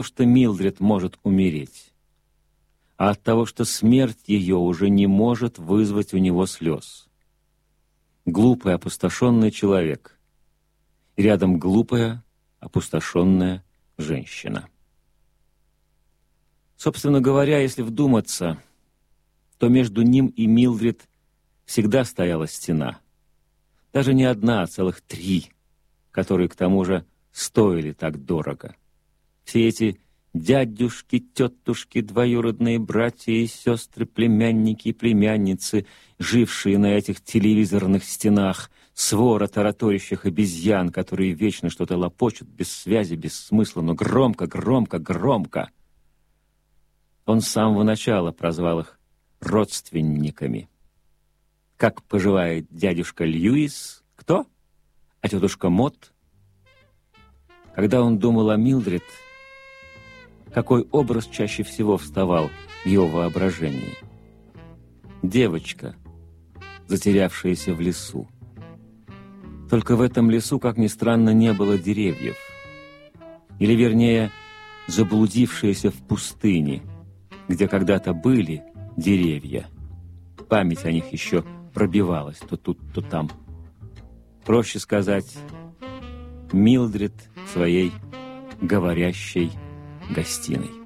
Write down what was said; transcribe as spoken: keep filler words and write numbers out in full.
что Милдред может умереть, а от того, что смерть ее уже не может вызвать у него слез. Глупый, опустошенный человек, и рядом глупая, опустошенная женщина. Собственно говоря, если вдуматься, то между ним и Милдред всегда стояла стена. Даже не одна, а целых три, которые, к тому же, стоили так дорого. Все эти дядюшки, тетушки, двоюродные братья и сестры, племянники и племянницы, жившие на этих телевизорных стенах, свора тараторящих обезьян, которые вечно что-то лопочут, без связи, без смысла, но громко, громко, громко. Он с самого начала прозвал их родственниками. Как поживает дядюшка Льюис? Кто? А тетушка Мот? Когда он думал о Милдред, какой образ чаще всего вставал в его воображении? Девочка, затерявшаяся в лесу. Только в этом лесу, как ни странно, не было деревьев. Или, вернее, заблудившаяся в пустыне, где когда-то были деревья. Память о них еще пробивалась то тут, то там. Проще сказать, Милдред в своей говорящей гостиной.